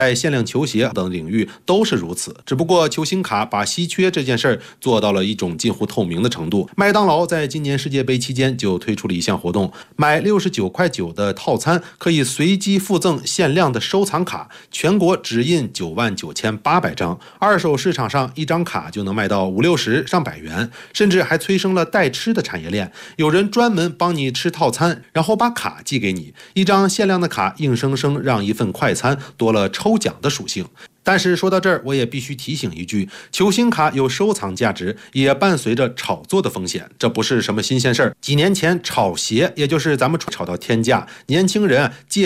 在限量球鞋等领域都是如此，只不过球星卡把稀缺这件事儿做到了一种近乎透明的程度。麦当劳在今年世界杯期间就推出了一项活动，买69.9块的套餐可以随机附赠限量的收藏卡，全国只印99800张，二手市场上一张卡就能卖到50-60上百元，甚至还催生了代吃的产业链。有人专门帮你吃套餐，然后把卡寄给你，一张限量的卡硬生生让一份快餐多了抽奖的属性。但是说到这儿，我也必须提醒一句，球星卡有收藏价值，也伴随着炒作的风险，这不是什么新鲜事儿。几年前炒鞋，也就是咱们炒到天价，年轻人借